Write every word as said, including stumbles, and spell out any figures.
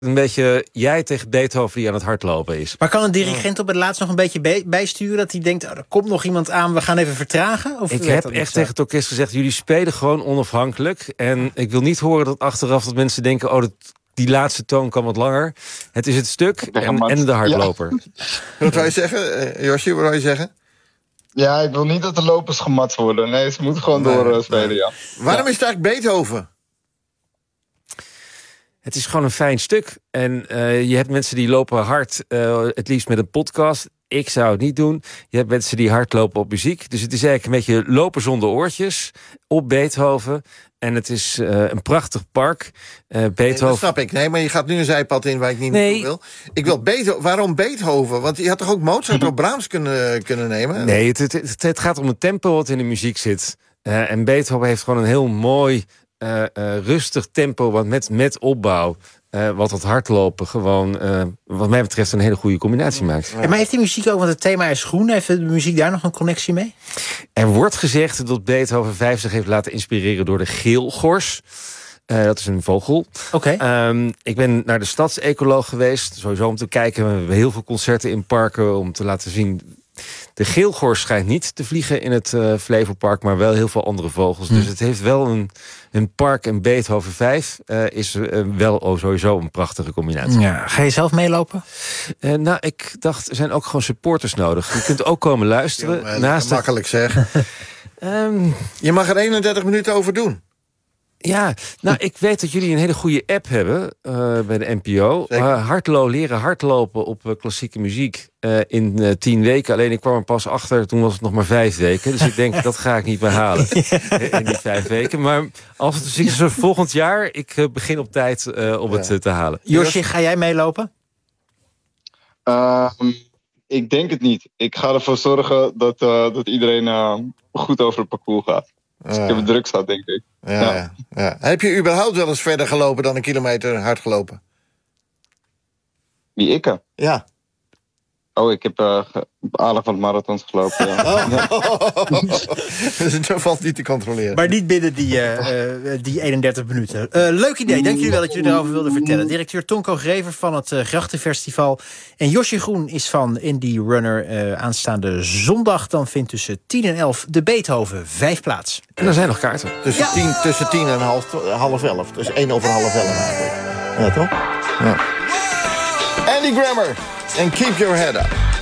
een beetje jij tegen Beethoven die aan het hardlopen is. Maar kan een dirigent op het laatst nog een beetje bij- bijsturen... dat hij denkt, oh, er komt nog iemand aan, we gaan even vertragen? Of Ik heb echt tegen het orkest gezegd, jullie spelen gewoon onafhankelijk. En ik wil niet horen dat achteraf dat mensen denken... oh, dat, die laatste toon kan wat langer. Het is het stuk en, en de hardloper. Ja. Wat wil je zeggen, uh, Josje, wat wil je zeggen? Ja, ik wil niet dat de lopers gemat worden. Nee, ze moeten gewoon Nee, door uh, spelen, nee. ja. Waarom is het eigenlijk Beethoven? Het is gewoon een fijn stuk. En uh, je hebt mensen die lopen hard, uh, het liefst met een podcast. Ik zou het niet doen. Je hebt mensen die hard lopen op muziek. Dus het is eigenlijk een beetje lopen zonder oortjes op Beethoven. En het is uh, een prachtig park. Uh, Beethoven... Nee, dat snap ik. Nee, maar je gaat nu een zijpad in waar ik niet nee. naartoe wil. Ik wil Beethoven. Waarom Beethoven? Want je had toch ook Mozart of Brahms kunnen, kunnen nemen? Nee, het, het, het, het gaat om het tempo wat in de muziek zit. Uh, en Beethoven heeft gewoon een heel mooi... Uh, uh, rustig tempo, wat met, met opbouw, uh, wat het hardlopen gewoon, uh, wat mij betreft, een hele goede combinatie maakt. Ja, maar heeft die muziek ook, want het thema is groen, heeft de muziek daar nog een connectie mee? Er wordt gezegd dat Beethoven vijf zich heeft laten inspireren door de geelgors. Uh, dat is een vogel. Okay. Um, ik ben naar de stadsecoloog geweest, sowieso om te kijken. We hebben heel veel concerten in parken om te laten zien. De geelgors schijnt niet te vliegen in het uh, Flevopark, maar wel heel veel andere vogels. Hmm. Dus het heeft wel een, een park en Beethoven vijf uh, is uh, wel oh, sowieso een prachtige combinatie. Ja. Ga je zelf meelopen? Uh, nou, ik dacht, er zijn ook gewoon supporters nodig. Je kunt ook komen luisteren. Ja, naast makkelijk zeg. um, je mag er eenendertig minuten over doen. Ja, nou, ik weet dat jullie een hele goede app hebben uh, bij de N P O. Uh, hardlo, leren hardlopen op uh, klassieke muziek uh, in uh, tien weken. Alleen ik kwam er pas achter, toen was het nog maar vijf weken. Dus ik denk, dat ga ik niet meer halen in die vijf weken. Maar als het dus is volgend jaar, ik uh, begin op tijd uh, om ja. het uh, te halen. Josje, ga jij meelopen? Uh, ik denk het niet. Ik ga ervoor zorgen dat, uh, dat iedereen uh, goed over het parcours gaat. Dus ja. Ik heb het druk gehad, denk ik. Ja, ja. Ja. Ja. Heb je überhaupt wel eens verder gelopen dan een kilometer hard gelopen? Wie, ik? Ja. Oh, ik heb uh, aardig van marathons gelopen, ja. Oh. Ja. Dus dat valt niet te controleren. Maar niet binnen die, uh, uh, die eenendertig minuten. Uh, leuk idee, dank jullie wel dat jullie erover wilden vertellen. Directeur Tonko Grever van het uh, Grachtenfestival. En Josje Groen is van Indie Runner. Uh, aanstaande zondag, dan vindt tussen tien en elf de Beethoven vijf plaats. En er zijn nog kaarten. Tussen, ja. tien, tussen tien en half, half elf. Dus één over half elf eigenlijk. Ja, toch? Ja. Andy Grammer. And keep your head up.